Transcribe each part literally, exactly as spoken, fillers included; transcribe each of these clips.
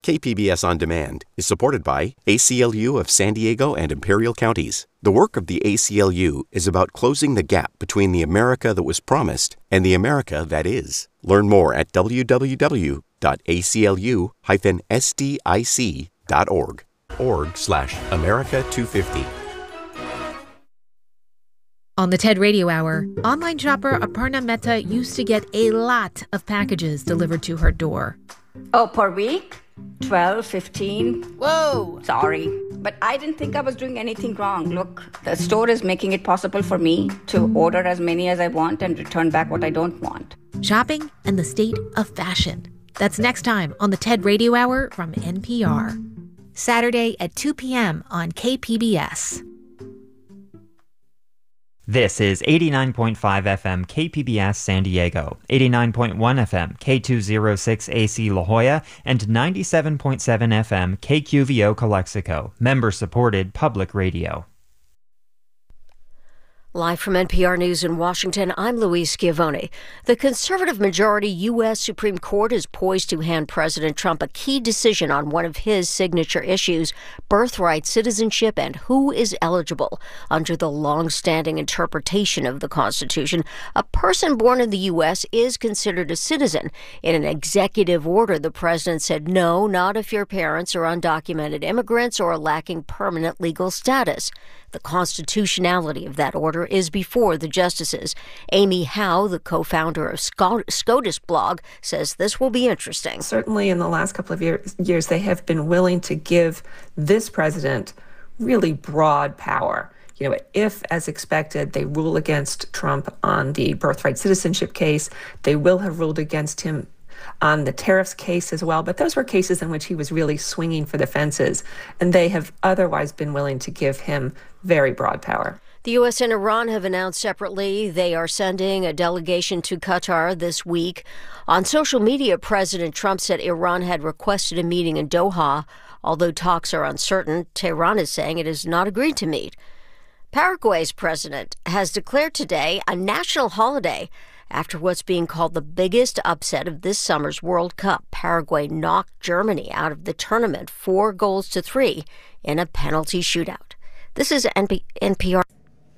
K P B S On Demand is supported by A C L U of San Diego and Imperial Counties. The work of the A C L U is about closing the gap between the America that was promised and the America that is. Learn more at w w w dot a c l u dash s d i c dot org. Org slash America two fifty. On the TED Radio Hour, online shopper Aparna Mehta used to get a lot of packages delivered to her door. Oh, per week? twelve, fifteen. Whoa! Sorry, but I didn't think I was doing anything wrong. Look, the store is making it possible for me to order as many as I want and return back what I don't want. Shopping and the state of fashion. That's next time on the TED Radio Hour from N P R. Saturday at two p.m. on K P B S. This is eighty-nine point five F M K P B S San Diego, eighty-nine point one F M K two oh six A C La Jolla, and ninety-seven point seven F M K Q V O Calexico, member-supported public radio. Live from N P R News in Washington, I'm Louise Schiavone. The conservative-majority U S Supreme Court is poised to hand President Trump a key decision on one of his signature issues, birthright citizenship and who is eligible. Under the long-standing interpretation of the Constitution, a person born in the U S is considered a citizen. In an executive order, the president said, no, not if your parents are undocumented immigrants or lacking permanent legal status. The constitutionality of that order is before the justices. Amy Howe, the co-founder of SCOTUS blog, says this will be interesting. Certainly in the last couple of year, years, they have been willing to give this president really broad power. You know, if, as expected, they rule against Trump on the birthright citizenship case, they will have ruled against him on the tariffs case as well. But those were cases in which he was really swinging for the fences, and they have otherwise been willing to give him very broad power. The U S and Iran have announced separately they are sending a delegation to Qatar this week. On social media, President Trump said Iran had requested a meeting in Doha. Although talks are uncertain, Tehran is saying it has not agreed to meet. Paraguay's president has declared today a national holiday after what's being called the biggest upset of this summer's World Cup. Paraguay knocked Germany out of the tournament four goals to three in a penalty shootout. This is N P R.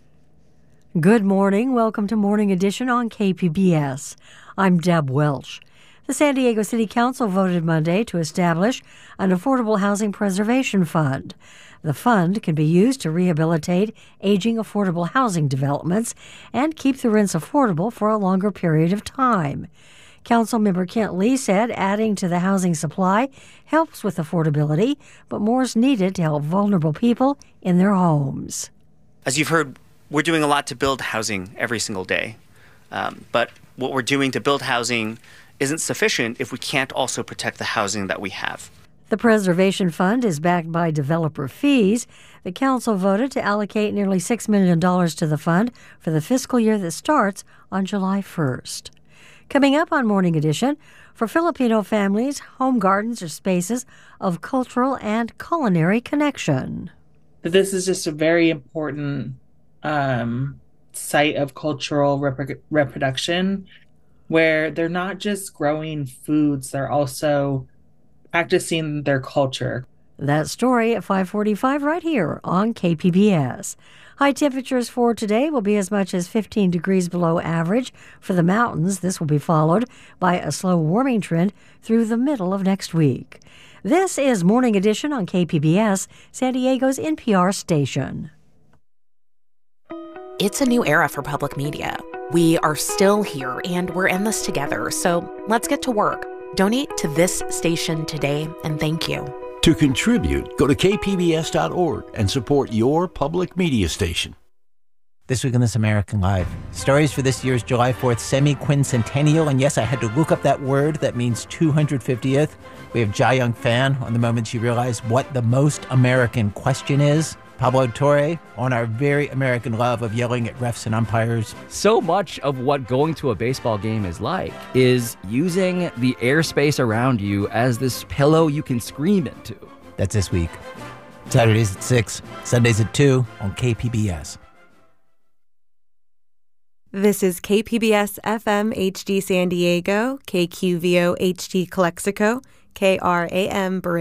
Good morning. Welcome to Morning Edition on K P B S. I'm Deb Welch. The San Diego City Council voted Monday to establish an affordable housing preservation fund. The fund can be used to rehabilitate aging affordable housing developments and keep the rents affordable for a longer period of time. Councilmember Kent Lee said adding to the housing supply helps with affordability, but more is needed to help vulnerable people in their homes. As you've heard, we're doing a lot to build housing every single day. Um, but what we're doing to build housing isn't sufficient if we can't also protect the housing that we have. The Preservation Fund is backed by developer fees. The council voted to allocate nearly six million dollars to the fund for the fiscal year that starts on July first. Coming up on Morning Edition, for Filipino families, home gardens are spaces of cultural and culinary connection. This is just a very important um, site of cultural rep- reproduction where they're not just growing foods, they're also practicing their culture. That story at five forty-five right here on K P B S. High temperatures for today will be as much as fifteen degrees below average for the mountains. This will be followed by a slow warming trend through the middle of next week. This is Morning Edition on K P B S, San Diego's N P R station. It's a new era for public media. We are still here and we're in this together, so let's get to work. Donate to this station today, and thank you. To contribute, go to k p b s dot org and support your public media station. This week on This American Life, stories for this year's July fourth semi-quincentennial, and yes, I had to look up that word. That means two hundred fiftieth. We have Jia Young Fan on the moment she realized what the most American question is. Pablo Torre on our very American love of yelling at refs and umpires. So much of what going to a baseball game is like is using the airspace around you as this pillow you can scream into. That's this week. Saturdays at six, Sundays at two on K P B S. This is K P B S F M H D San Diego, K Q V O H D Calexico, K R A M